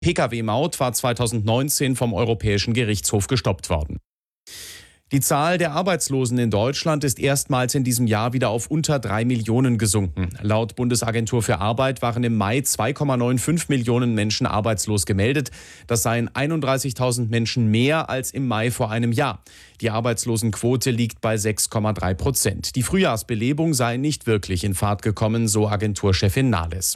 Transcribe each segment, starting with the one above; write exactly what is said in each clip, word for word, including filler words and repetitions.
Pkw-Maut war zweitausendneunzehn vom Europäischen Gerichtshof gestoppt worden. Die Zahl der Arbeitslosen in Deutschland ist erstmals in diesem Jahr wieder auf unter drei Millionen gesunken. Laut Bundesagentur für Arbeit waren im Mai zwei Komma fünfundneunzig Millionen Menschen arbeitslos gemeldet. Das seien einunddreißigtausend Menschen mehr als im Mai vor einem Jahr. Die Arbeitslosenquote liegt bei sechs Komma drei Prozent. Die Frühjahrsbelebung sei nicht wirklich in Fahrt gekommen, so Agenturchefin Nahles.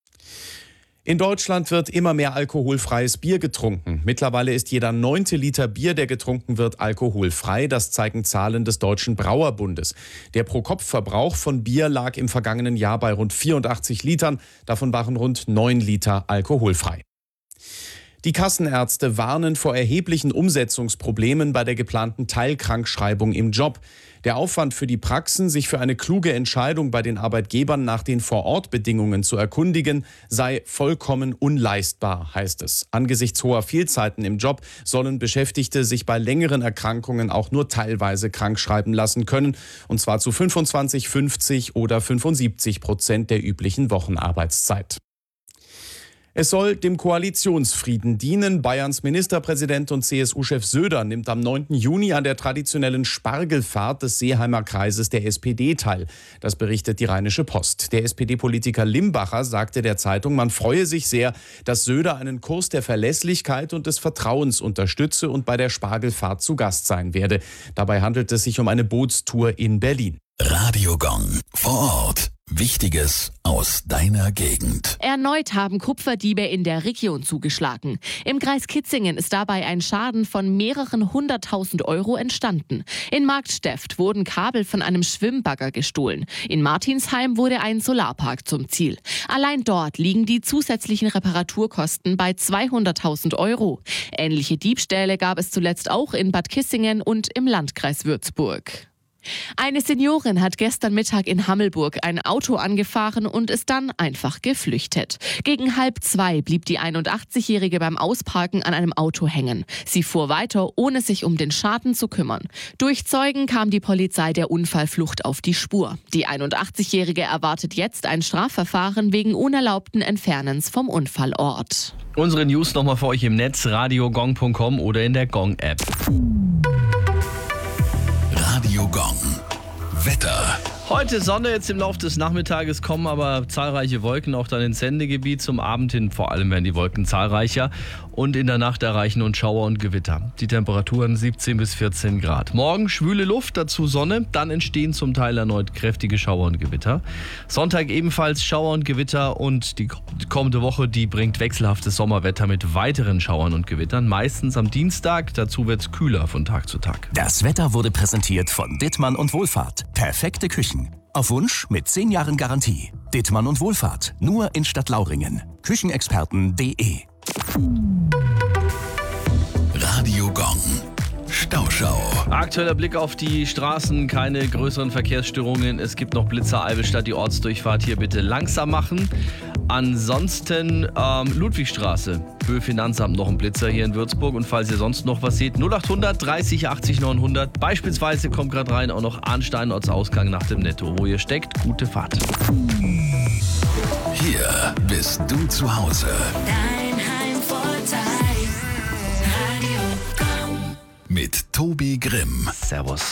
In Deutschland wird immer mehr alkoholfreies Bier getrunken. Mittlerweile ist jeder neunte Liter Bier, der getrunken wird, alkoholfrei. Das zeigen Zahlen des Deutschen Brauerbundes. Der Pro-Kopf-Verbrauch von Bier lag im vergangenen Jahr bei rund vierundachtzig Litern. Davon waren rund neun Liter alkoholfrei. Die Kassenärzte warnen vor erheblichen Umsetzungsproblemen bei der geplanten Teilkrankschreibung im Job. Der Aufwand für die Praxen, sich für eine kluge Entscheidung bei den Arbeitgebern nach den Vorortbedingungen zu erkundigen, sei vollkommen unleistbar, heißt es. Angesichts hoher Fehlzeiten im Job sollen Beschäftigte sich bei längeren Erkrankungen auch nur teilweise krankschreiben lassen können, und zwar zu fünfundzwanzig, fünfzig oder fünfundsiebzig Prozent der üblichen Wochenarbeitszeit. Es soll dem Koalitionsfrieden dienen. Bayerns Ministerpräsident und C S U-Chef Söder nimmt am neunten Juni an der traditionellen Spargelfahrt des Seeheimer Kreises der S P D teil. Das berichtet die Rheinische Post. Der S P D-Politiker Limbacher sagte der Zeitung, man freue sich sehr, dass Söder einen Kurs der Verlässlichkeit und des Vertrauens unterstütze und bei der Spargelfahrt zu Gast sein werde. Dabei handelt es sich um eine Bootstour in Berlin. Radio Gong vor Ort. Wichtiges aus deiner Gegend. Erneut haben Kupferdiebe in der Region zugeschlagen. Im Kreis Kitzingen ist dabei ein Schaden von mehreren hunderttausend Euro entstanden. In Marktsteft wurden Kabel von einem Schwimmbagger gestohlen. In Martinsheim wurde ein Solarpark zum Ziel. Allein dort liegen die zusätzlichen Reparaturkosten bei zweihunderttausend Euro. Ähnliche Diebstähle gab es zuletzt auch in Bad Kissingen und im Landkreis Würzburg. Eine Seniorin hat gestern Mittag in Hammelburg ein Auto angefahren und ist dann einfach geflüchtet. Gegen halb zwei blieb die einundachtzigjährige beim Ausparken an einem Auto hängen. Sie fuhr weiter, ohne sich um den Schaden zu kümmern. Durch Zeugen kam die Polizei der Unfallflucht auf die Spur. Die einundachtzigjährige erwartet jetzt ein Strafverfahren wegen unerlaubten Entfernens vom Unfallort. Unsere News nochmal für euch im Netz, radiogong punkt com oder in der Gong-App. Radio Gong. Wetter. Heute Sonne, jetzt im Laufe des Nachmittages kommen aber zahlreiche Wolken auch dann ins Sendegebiet. Zum Abend hin vor allem werden die Wolken zahlreicher und in der Nacht erreichen uns Schauer und Gewitter. Die Temperaturen siebzehn bis vierzehn Grad. Morgen schwüle Luft, dazu Sonne, dann entstehen zum Teil erneut kräftige Schauer und Gewitter. Sonntag ebenfalls Schauer und Gewitter und die kommende Woche, die bringt wechselhaftes Sommerwetter mit weiteren Schauern und Gewittern. Meistens am Dienstag, dazu wird es kühler von Tag zu Tag. Das Wetter wurde präsentiert von Dittmann und Wohlfahrt. Perfekte Küchen. Auf Wunsch mit zehn Jahren Garantie. Dittmann und Wohlfahrt. Nur in Stadtlauringen. Küchenexperten punkt de. Radio Gong. Stauschau. Aktueller Blick auf die Straßen, keine größeren Verkehrsstörungen. Es gibt noch Blitzer, Albestadt, die Ortsdurchfahrt hier bitte langsam machen. Ansonsten ähm, Ludwigstraße, Höhe Finanzamt, noch ein Blitzer hier in Würzburg. Und falls ihr sonst noch was seht, null achthundert dreißig achtzig neunhundert. Beispielsweise kommt gerade rein auch noch Arnstein Ortsausgang nach dem Netto. Wo ihr steckt, gute Fahrt. Hier bist du zu Hause. Dein Heimvorteil. Radio Gong. Mit Tobi Grimm. Servus.